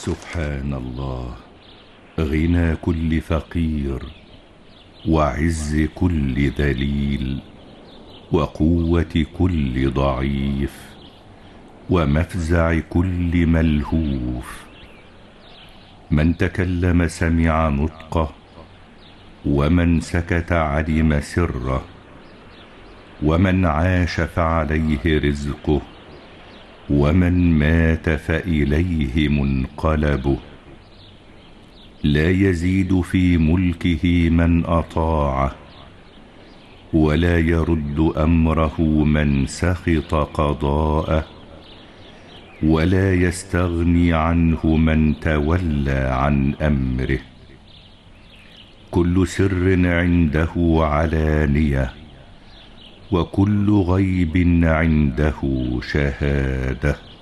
سبحان الله، غنى كل فقير، وعز كل ذليل، وقوة كل ضعيف، ومفزع كل ملهوف. من تكلم سمع نطقه، ومن سكت علم سره، ومن عاش فعليه رزقه، ومن مات فإليه منقلبه. لا يزيد في ملكه من أطاعه، ولا يرد أمره من سخط قضاءه، ولا يستغني عنه من تولى عن أمره. كل سر عنده علانية، وكل غيب عنده شهادة.